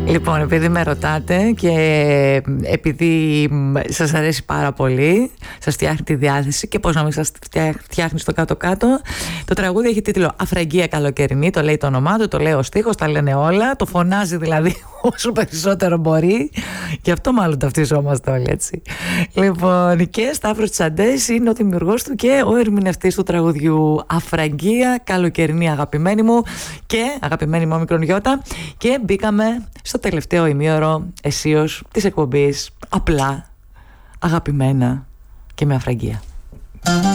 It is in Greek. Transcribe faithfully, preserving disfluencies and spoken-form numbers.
Λοιπόν, επειδή με ρωτάτε και επειδή σας αρέσει πάρα πολύ, σας φτιάχνει τη διάθεση και πώς να μην σας φτιάχνει στο κάτω-κάτω, το τραγούδι έχει τίτλο Αφραγγία καλοκαιρινή, το λέει το όνομά του, το λέει ο στίχος, τα λένε όλα, το φωνάζει δηλαδή όσο περισσότερο μπορεί, γι' αυτό μάλλον ταυτιζόμαστε όλοι, έτσι. Λοιπόν, και Σταύρος Τσαντές είναι ο δημιουργός του και ο ερμηνευτής του τραγουδιού Αφραγγία καλοκαιρινή, αγαπημένη μου και αγαπημένη μου όμικρον γιώτα, και μπήκαμε στο τελευταίο ημίωρο αισίως της εκπομπής, απλά, αγαπημένα και με Αφραγγία.